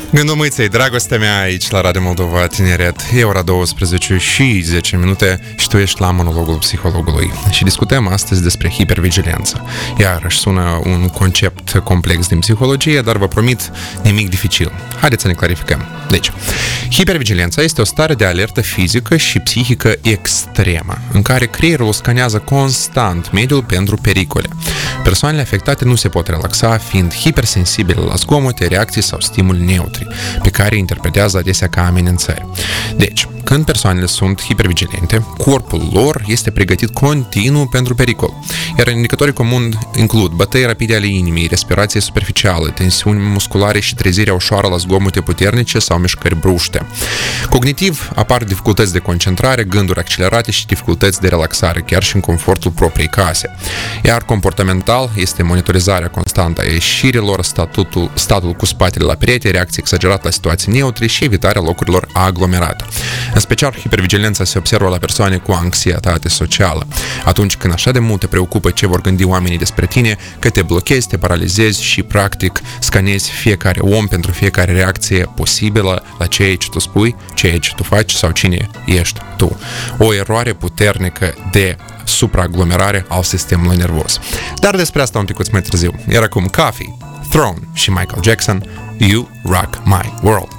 Gândul-mâiței, dragostea mea aici la Radio Moldova Tineret. E ora 12 și 10 minute și tu ești la monologul psihologului. Și discutăm astăzi despre hipervigilență. Iarăși sună un concept complex din psihologie, dar vă promit nimic dificil. Haideți să ne clarificăm. Deci, hipervigilența este o stare de alertă fizică și psihică extremă, în care creierul scanează constant mediul pentru pericole. Persoanele afectate nu se pot relaxa, fiind hipersensibile la zgomote, reacții sau stimuli neutri, pe care îi interpretează adesea ca amenințări. Deci, când persoanele sunt hipervigilente, corpul lor este pregătit continuu pentru pericol. Iar indicatorii comuni includ bătăi rapide ale inimii, respirație superficială, tensiuni musculare și trezirea ușoară la zgomote puternice sau mișcări bruște. Cognitiv apar dificultăți de concentrare, gânduri accelerate și dificultăți de relaxare, chiar și în confortul propriei case. Iar comportamental este monitorizarea constantă a ieșirilor, statul cu spatele la perete, reacție exagerată la situații neutre și evitarea locurilor aglomerate. În special, hipervigilența se observă la persoane cu anxietate socială. Atunci când așa de mult te preocupă ce vor gândi oamenii despre tine, că te blochezi, te paralizezi și, practic, scanezi fiecare om pentru fiecare reacție posibilă la ceea ce tu spui, ceea ce tu faci sau cine ești tu. O eroare puternică de supraaglomerare al sistemului nervos. Dar despre asta un pic mai târziu. Iar acum Coffee, Throne și Michael Jackson, You Rock My World.